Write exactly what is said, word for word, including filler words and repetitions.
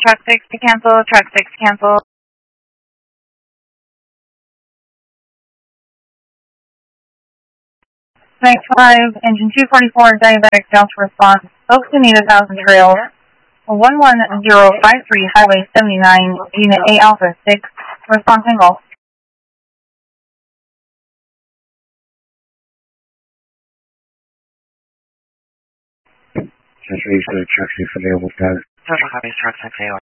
Track six to cancel, track six cancel. Night five, engine two forty-four, diabetic down to response. Folks who need a thousand trails. one one zero five three, Highway seventy-nine, Unit A Alpha six, response single. Central East, track six available status. Central Highway, track six A O.